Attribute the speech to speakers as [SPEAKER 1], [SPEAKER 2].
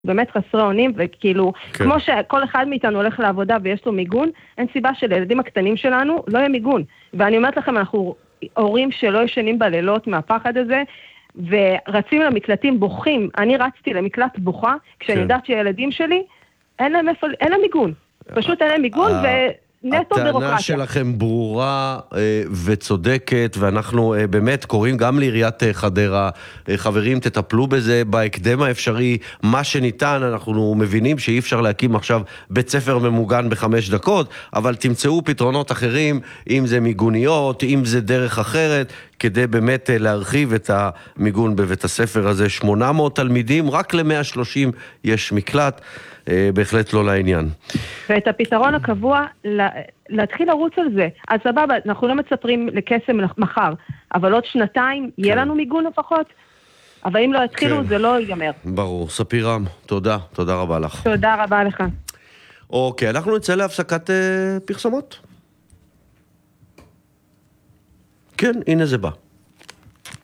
[SPEAKER 1] באמת חסרי אונים, וכאילו, כמו שכל אחד מאיתנו הולך לעבודה ויש לו מיגון, אין סיבה שלילדים הקטנים שלנו לא יהיה מיגון. ואני אומרת לכם, אנחנו הורים שלא ישנים בלילות מהפחד הזה, ורצים למקלטים בוכים. אני רצתי למקלט בוכה, כשאני יודעת שהילדים שלי, אין להם מיגון. פשוט אין להם מיגון ונטו בירוקרטיה.
[SPEAKER 2] הטענה שלכם ברורה וצודקת, ואנחנו באמת קוראים גם לעיריית חדרה, חברים, תטפלו בזה בהקדם האפשרי, מה שניתן. אנחנו מבינים שאי אפשר להקים עכשיו בית ספר ממוגן ב5 דקות, אבל תמצאו פתרונות אחרים, אם זה מיגוניות, אם זה דרך אחרת, כדי באמת להרחיב את המיגון בבית הספר הזה. 800 תלמידים, רק ל130 יש מקלט, בהחלט לא לעניין.
[SPEAKER 1] ואת הפתרון הקבוע, להתחיל לרוץ על זה. אז סבבה, אנחנו לא מצפרים לקסם מחר, אבל עוד שנתיים יהיה לנו מיגון לפחות, אבל אם לא יתחילו זה לא ייגמר.
[SPEAKER 2] ברור. ספירם, תודה רבה לך.
[SPEAKER 1] תודה רבה לך.
[SPEAKER 2] אוקיי, אנחנו נצא להפסקת פרסומות. כן, הנה זה בא.